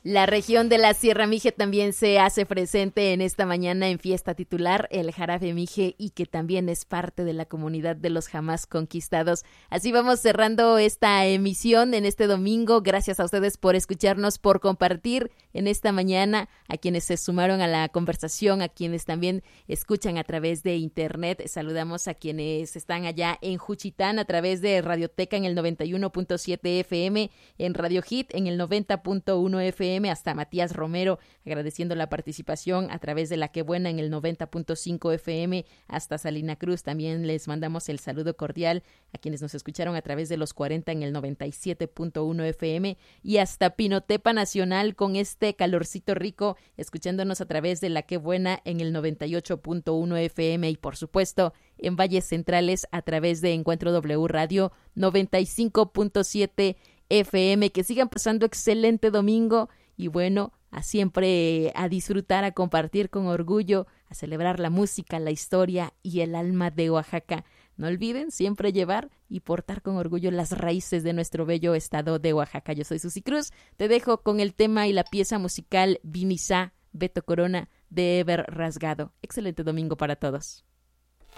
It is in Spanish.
La región de la Sierra Mije también se hace presente en esta mañana en fiesta titular, el Jarabe Mije, y que también es parte de la comunidad de los jamás conquistados. Así vamos cerrando esta emisión en este domingo. Gracias a ustedes por escucharnos, por compartir en esta mañana, a quienes se sumaron a la conversación, a quienes también escuchan a través de internet. Saludamos a quienes están allá en Juchitán a través de Radioteca en el 91.7 FM, en Radio Hit en el 90.1 FM, hasta Matías Romero, agradeciendo la participación a través de La Que Buena en el 90.5 FM, hasta Salina Cruz. También les mandamos el saludo cordial a quienes nos escucharon a través de los 40 en el 97.1 FM, y hasta Pinotepa Nacional con este calorcito rico, escuchándonos a través de La Que Buena en el 98.1 FM, y por supuesto en Valles Centrales a través de Encuentro W Radio 95.7 FM. Que sigan pasando excelente domingo y bueno, a siempre a disfrutar, a compartir con orgullo, a celebrar la música, la historia y el alma de Oaxaca. No olviden siempre llevar y portar con orgullo las raíces de nuestro bello estado de Oaxaca. Yo soy Susi Cruz, te dejo con el tema y la pieza musical Vinizá, Beto Corona, de Ever Rasgado. Excelente domingo para todos.